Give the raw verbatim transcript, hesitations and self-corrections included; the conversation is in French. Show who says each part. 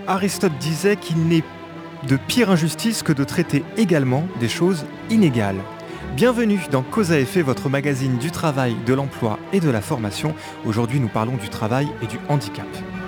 Speaker 1: Aristote disait qu'il n'est de pire injustice que de traiter également des choses inégales. Bienvenue dans Cause à effet, votre magazine du travail, de l'emploi et de la formation. Aujourd'hui, nous parlons du travail et du handicap.